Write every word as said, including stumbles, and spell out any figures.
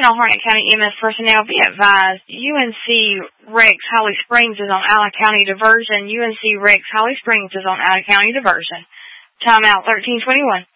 Attention all Harnett County E M S personnel, be advised, U N C Rex Holly Springs is on Allen County diversion. U N C Rex Holly Springs is on Allen County diversion. Timeout thirteen twenty-one.